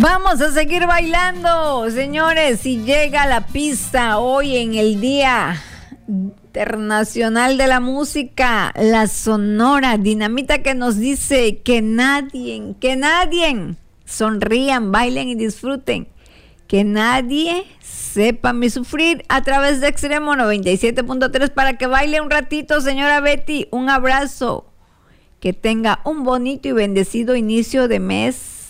Vamos a seguir bailando, señores, y llega a la pista hoy en el Día Internacional de la Música, la Sonora Dinamita, que nos dice que nadie sonrían, bailen y disfruten, que nadie sepa mi sufrir, a través de Extremo 97.3 para que baile un ratito. Señora Betty, un abrazo, que tenga un bonito y bendecido inicio de mes.